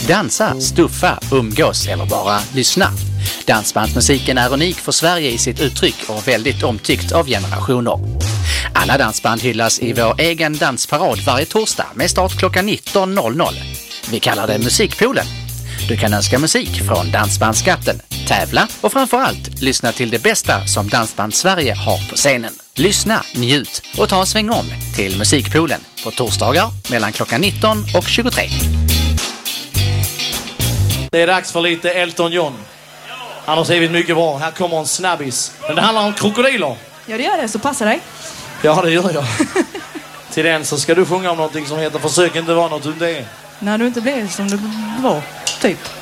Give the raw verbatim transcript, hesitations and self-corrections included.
Dansa, stuffa, umgås eller bara lyssna. Dansbandsmusiken är unik för Sverige i sitt uttryck och väldigt omtyckt av generationer. Alla dansband hyllas i vår egen dansparad varje torsdag med start klockan nitton noll noll. Vi kallar det Musikpoolen. Du kan önska musik från Dansbandsskatten, tävla och framförallt lyssna till det bästa som Dansband Sverige har på scenen. Lyssna, njut och ta en sväng om till Musikpoolen på torsdagar mellan klockan nitton och tjugotre. Det är dags för lite Elton John. Han har skrivit mycket bra. Här kommer en snabbis. Men det handlar om krokodiler. Ja, det gör det. Så passar dig. Ja, det gör jag. Till den så ska du sjunga om någonting som heter Försök inte vara något du inte är. När du inte blir som du var, typ.